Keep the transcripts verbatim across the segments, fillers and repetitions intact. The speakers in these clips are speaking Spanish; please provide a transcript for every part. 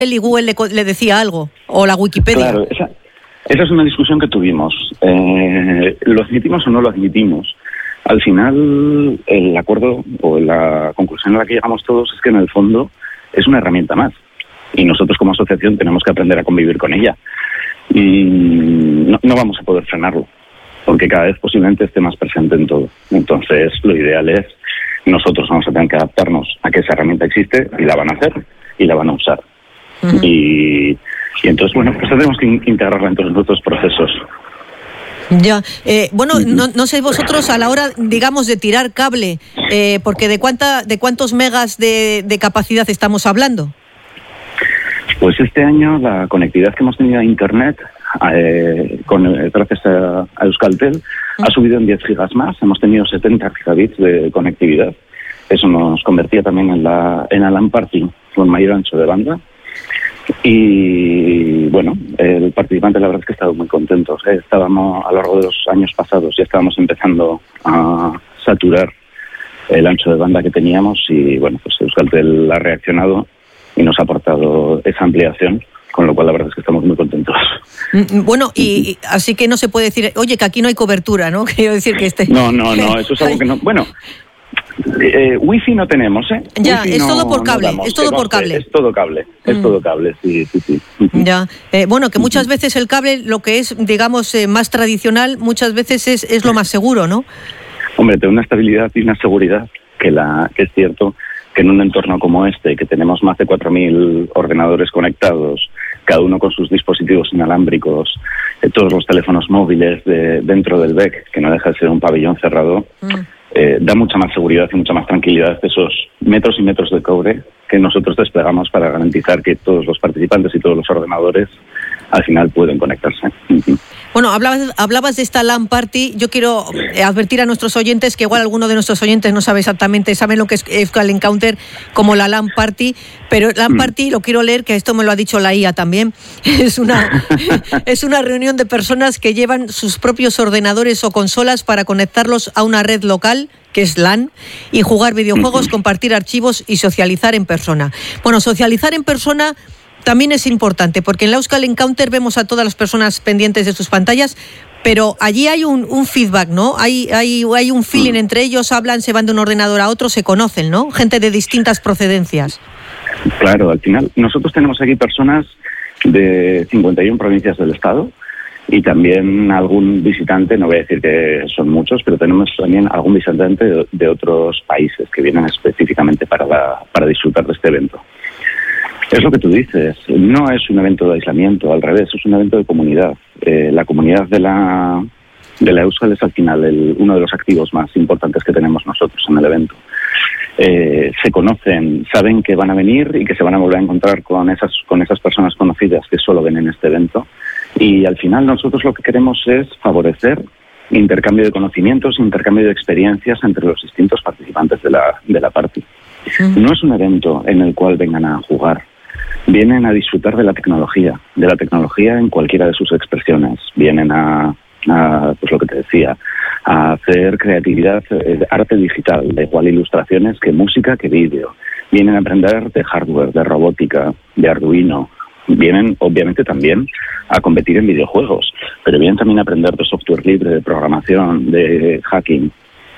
y Google le, le decía algo, o la Wikipedia. Claro, esa, esa es una discusión que tuvimos. Eh, ¿Lo admitimos o no lo admitimos? Al final, el acuerdo o la conclusión a la que llegamos todos es que en el fondo es una herramienta más. Y nosotros como asociación tenemos que aprender a convivir con ella. Y no, no vamos a poder frenarlo, porque cada vez posiblemente esté más presente en todo. Entonces, lo ideal es, nosotros vamos a tener que adaptarnos a que esa herramienta existe y la van a hacer y la van a usar. Uh-huh. Y, y entonces, bueno, pues tenemos que integrarla en todos nuestros procesos. Ya, eh, bueno, no, no sé vosotros a la hora, digamos, de tirar cable, eh, porque de cuánta, de cuántos megas de, de capacidad estamos hablando. Pues este año la conectividad que hemos tenido a Internet, eh, con, gracias a, a Euskaltel, ¿Mm? ha subido en diez gigas más. Hemos tenido setenta gigabits de conectividad. Eso nos convertía también en la en la LAN Party con mayor ancho de banda. Y bueno, el participante la verdad es que ha estado muy contento. Estábamos a lo largo de los años pasados, ya estábamos empezando a saturar el ancho de banda que teníamos y bueno, pues Euskaltel ha reaccionado y nos ha aportado esa ampliación, con lo cual la verdad es que estamos muy contentos. Bueno, y, y así que no se puede decir, oye, que aquí no hay cobertura, ¿no? Quiero decir que este... No, no, no, eso es algo que no... Bueno, eh, wifi no tenemos, ¿eh? Ya, wifi es no, todo por cable, no es todo por cable. Es todo cable, es mm. todo cable, sí, sí, sí. Ya, eh, bueno, que muchas veces el cable, lo que es, digamos, eh, más tradicional, muchas veces es, es lo más seguro, ¿no? Hombre, tiene una estabilidad y una seguridad que, la, que es cierto... que en un entorno como este, que tenemos más de cuatro mil ordenadores conectados, cada uno con sus dispositivos inalámbricos, eh, todos los teléfonos móviles de, dentro del B E C, que no deja de ser un pabellón cerrado, mm. eh, da mucha más seguridad y mucha más tranquilidad de esos metros y metros de cobre que nosotros desplegamos para garantizar que todos los participantes y todos los ordenadores al final pueden conectarse. Bueno, hablabas, hablabas de esta LAN Party. Yo quiero advertir a nuestros oyentes que igual alguno de nuestros oyentes no sabe exactamente, saben lo que es Euskal Encounter como la LAN Party, pero LAN Party, lo quiero leer, que esto me lo ha dicho la I A también, es una, es una reunión de personas que llevan sus propios ordenadores o consolas para conectarlos a una red local, que es LAN, y jugar videojuegos, compartir archivos y socializar en persona. Bueno, socializar en persona también es importante, porque en la Euskal Encounter vemos a todas las personas pendientes de sus pantallas, pero allí hay un, un feedback, ¿no? Hay, hay, hay un feeling entre ellos, hablan, se van de un ordenador a otro, se conocen, ¿no? Gente de distintas procedencias. Claro, al final nosotros tenemos aquí personas de cincuenta y una provincias del Estado y también algún visitante, no voy a decir que son muchos, pero tenemos también algún visitante de, de otros países que vienen específicamente para, la, para disfrutar de este evento. Es lo que tú dices, no es un evento de aislamiento, al revés, es un evento de comunidad. Eh, la comunidad de la de la Euskal es al final el, uno de los activos más importantes que tenemos nosotros en el evento. Eh, se conocen, saben que van a venir y que se van a volver a encontrar con esas con esas personas conocidas que solo ven en este evento. Y al final nosotros lo que queremos es favorecer intercambio de conocimientos, intercambio de experiencias entre los distintos participantes de la, de la party. No es un evento en el cual vengan a jugar. Vienen a disfrutar de la tecnología, de la tecnología en cualquiera de sus expresiones. Vienen a, a pues lo que te decía, a hacer creatividad, eh, arte digital, de igual ilustraciones que música, que vídeo. Vienen a aprender de hardware, de robótica, de Arduino. Vienen, obviamente, también a competir en videojuegos, pero vienen también a aprender de software libre, de programación, de hacking,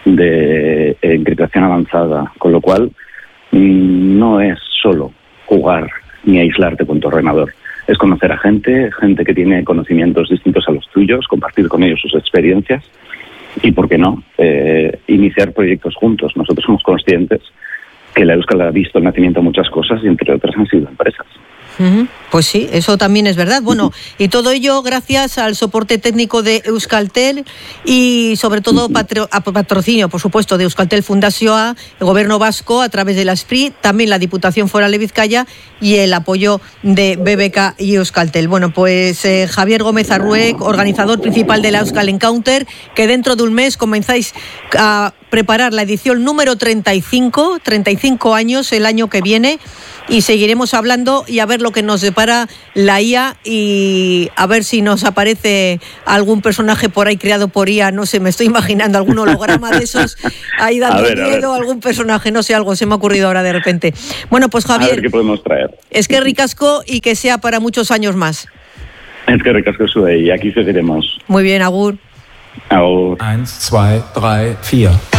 de encriptación avanzada, con lo cual mmm, no es solo jugar ni aislarte con tu ordenador. Es conocer a gente, gente que tiene conocimientos distintos a los tuyos, compartir con ellos sus experiencias y, ¿por qué no?, eh, iniciar proyectos juntos. Nosotros somos conscientes que la Euskal ha visto el nacimiento de muchas cosas y, entre otras, han sido empresas. Uh-huh. Pues sí, eso también es verdad. Bueno, y todo ello gracias al soporte técnico de Euskaltel y sobre todo patro, a patrocinio, por supuesto, de Euskaltel Fundazioa, el Gobierno vasco a través de la S P R I, también la Diputación Foral de Vizcaya y el apoyo de B B K y Euskaltel. Bueno, pues eh, Javier Gómez Arrué, organizador principal de la Euskal Encounter, que dentro de un mes comenzáis a preparar la edición número treinta y cinco, treinta y cinco años el año que viene, y seguiremos hablando y a ver lo que nos depara para la I A y a ver si nos aparece algún personaje por ahí creado por I A, no sé, me estoy imaginando algún holograma de esos ahí dando ver, miedo, algún personaje, no sé, algo se me ha ocurrido ahora de repente. Bueno, pues Javier, a ver qué podemos traer. Es que ricasco y que sea para muchos años más. Es que ricasco sube y aquí seguiremos. Muy bien, agur. Agur. Eins, zwei, drei, vier.